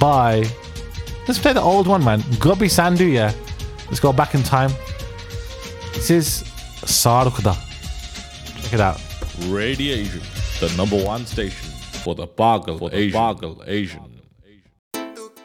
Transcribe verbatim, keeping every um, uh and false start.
by... Let's play the old one, man. Gobi Sandhu, yeah. Let's go back in time. This is Sarukda. Check it out. Radiation, the number one station for the Bagal Asian. Bagal Asian.